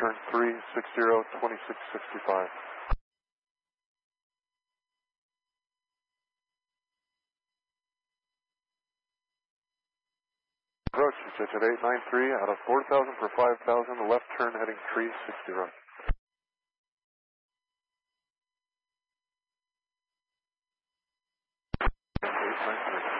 turn 360, 2665. Approach, pitch at 893 out of 4,000 for 5,000, left turn heading 360. 893.